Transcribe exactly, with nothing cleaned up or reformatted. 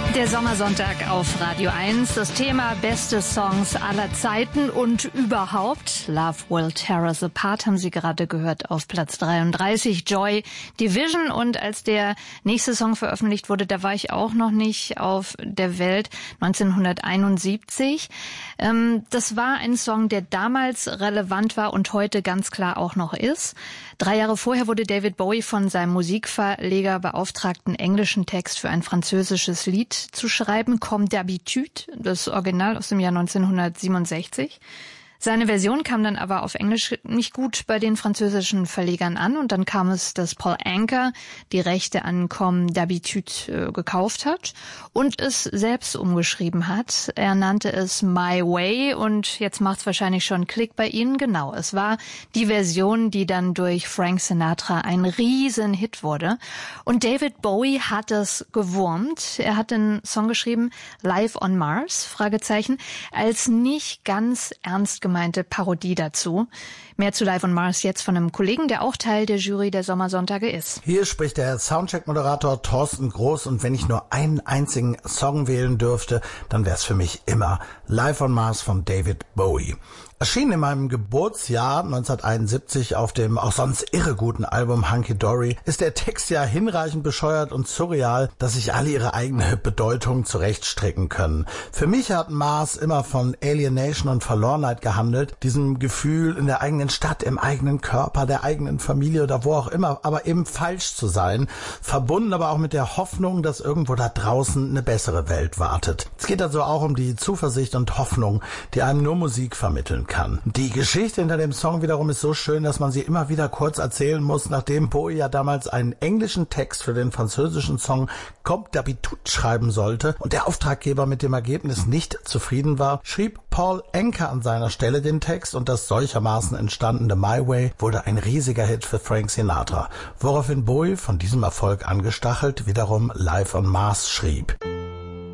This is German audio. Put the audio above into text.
Der Sommersonntag auf Radio eins. Das Thema beste Songs aller Zeiten und überhaupt. Love Will Tear Us Apart haben Sie gerade gehört auf Platz dreiunddreißig. Joy Division. Und als der nächste Song veröffentlicht wurde, da war ich auch noch nicht auf der Welt. neunzehnhunderteinundsiebzig. Ähm, das war ein Song, der damals relevant war und heute ganz klar auch noch ist. Drei Jahre vorher wurde David Bowie von seinem Musikverleger beauftragt, einen englischen Text für ein französisches Lied zu schreiben, Comme d'habitude, das Original aus dem Jahr neunzehnhundertsiebenundsechzig. Seine Version kam dann aber auf Englisch nicht gut bei den französischen Verlegern an und dann kam es, dass Paul Anka die Rechte an Comme d'habitude äh, gekauft hat und es selbst umgeschrieben hat. Er nannte es My Way und jetzt macht es wahrscheinlich schon Klick bei Ihnen. Genau, es war die Version, die dann durch Frank Sinatra ein riesen Hit wurde. Und David Bowie hat es gewurmt. Er hat den Song geschrieben, Live on Mars, Fragezeichen, als nicht ganz ernst gemeinte Parodie dazu. Mehr zu Live on Mars jetzt von einem Kollegen, der auch Teil der Jury der Sommersonntage ist. Hier spricht der Soundcheck-Moderator Thorsten Groß und wenn ich nur einen einzigen Song wählen dürfte, dann wäre es für mich immer Live on Mars von David Bowie. Erschien in meinem Geburtsjahr neunzehnhunderteinundsiebzig auf dem auch sonst irre guten Album Hunky Dory, ist der Text ja hinreichend bescheuert und surreal, dass sich alle ihre eigene Bedeutung zurechtstricken können. Für mich hat Mars immer von Alienation und Verlorenheit gehandelt, diesem Gefühl in der eigenen Stadt, im eigenen Körper, der eigenen Familie oder wo auch immer, aber eben falsch zu sein, verbunden aber auch mit der Hoffnung, dass irgendwo da draußen eine bessere Welt wartet. Es geht also auch um die Zuversicht und Hoffnung, die einem nur Musik vermitteln kann. Die Geschichte hinter dem Song wiederum ist so schön, dass man sie immer wieder kurz erzählen muss, nachdem Bowie ja damals einen englischen Text für den französischen Song Comme d'habitude schreiben sollte und der Auftraggeber mit dem Ergebnis nicht zufrieden war, schrieb Paul Anka an seiner Stelle den Text und das solchermaßen entstandene My Way wurde ein riesiger Hit für Frank Sinatra, woraufhin Bowie von diesem Erfolg angestachelt wiederum Live on Mars schrieb.